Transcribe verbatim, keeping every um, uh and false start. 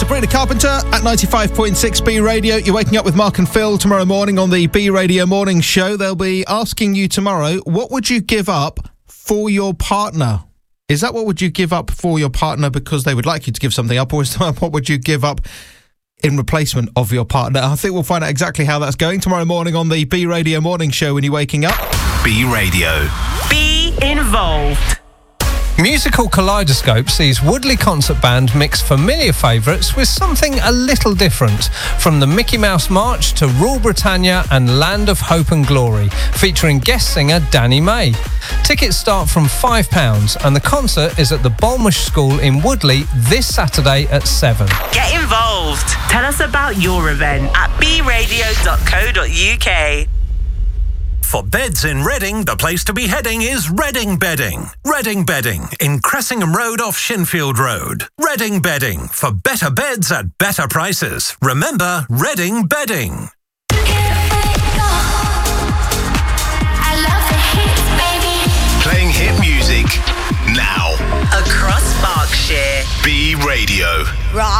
Sabrina Carpenter at ninety-five point six B Radio. You're waking up with Mark and Phil tomorrow morning on the B Radio Morning Show. They'll be asking you tomorrow, what would you give up for your partner? Is that what would you give up for your partner because they would like you to give something up, or is that what would you give up in replacement of your partner? I think we'll find out exactly how that's going tomorrow morning on the B Radio Morning Show when you're waking up. B Radio. Be involved. Musical Kaleidoscope sees Woodley Concert Band mix familiar favourites with something a little different, from the Mickey Mouse March to Rule Britannia and Land of Hope and Glory, featuring guest singer Danny May. Tickets start from five pounds and the concert is at the Bolmush School in Woodley this Saturday at seven. Get involved. Tell us about your event at b radio dot co dot u k. For beds in Reading, the place to be heading is Reading Bedding. Reading Bedding in Cressingham Road off Shinfield Road. Reading Bedding for better beds at better prices. Remember, Reading Bedding. Playing hit music now. Across Berkshire. B Radio.